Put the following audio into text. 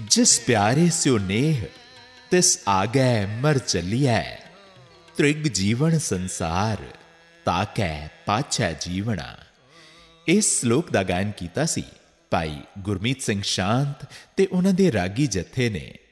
जिस प्यारे स्यो नेह तिस आगै मर चलिए, त्रिग जीवन संसार ताकै पाछै जीवना। इस श्लोक का गायन किया सी भाई गुरमीत सिंह शांत ते उन्हां दे रागी जत्थे ने